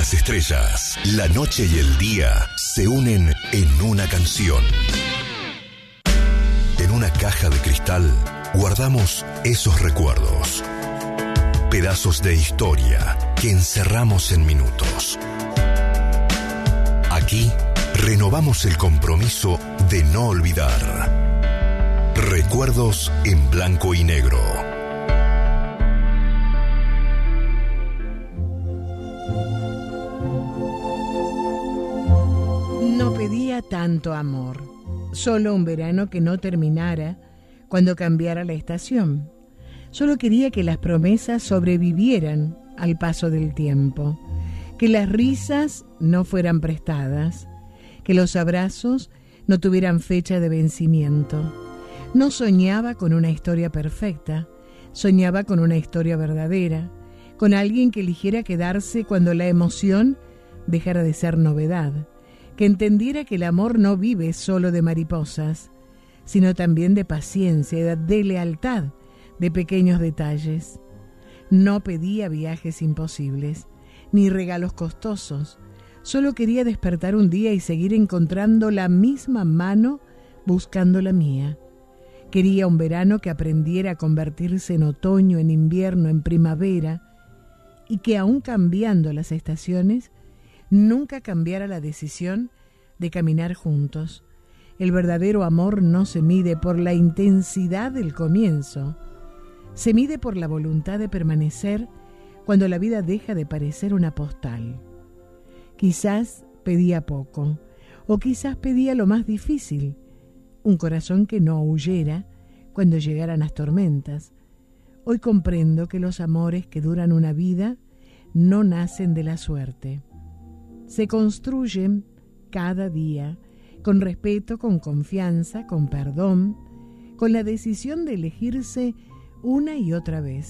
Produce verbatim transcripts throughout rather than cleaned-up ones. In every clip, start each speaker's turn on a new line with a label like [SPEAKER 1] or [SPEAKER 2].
[SPEAKER 1] las estrellas, la noche y el día se unen en una canción. En una caja de cristal guardamos esos recuerdos. Pedazos de historia que encerramos en minutos. Aquí renovamos el compromiso de no olvidar. Recuerdos en blanco y negro.
[SPEAKER 2] No pedía tanto amor, solo un verano que no terminara cuando cambiara la estación. Solo quería que las promesas sobrevivieran al paso del tiempo, que las risas no fueran prestadas, que los abrazos no tuvieran fecha de vencimiento. No soñaba con una historia perfecta, soñaba con una historia verdadera, con alguien que eligiera quedarse cuando la emoción dejara de ser novedad, que entendiera que el amor no vive solo de mariposas, sino también de paciencia, de lealtad, de pequeños detalles. No pedía viajes imposibles, ni regalos costosos. Solo quería despertar un día y seguir encontrando la misma mano buscando la mía. Quería un verano que aprendiera a convertirse en otoño, en invierno, en primavera, y que aún cambiando las estaciones, nunca cambiara la decisión de caminar juntos. El verdadero amor no se mide por la intensidad del comienzo, se mide por la voluntad de permanecer cuando la vida deja de parecer una postal. Quizás pedía poco, o quizás pedía lo más difícil, un corazón que no huyera cuando llegaran las tormentas. Hoy comprendo que los amores que duran una vida no nacen de la suerte. Se construyen cada día, con respeto, con confianza, con perdón, con la decisión de elegirse una y otra vez.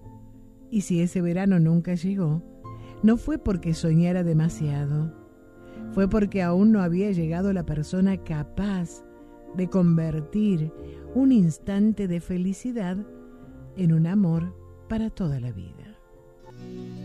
[SPEAKER 2] Y si ese verano nunca llegó, no fue porque soñara demasiado, fue porque aún no había llegado la persona capaz de convertir un instante de felicidad en un amor para toda la vida.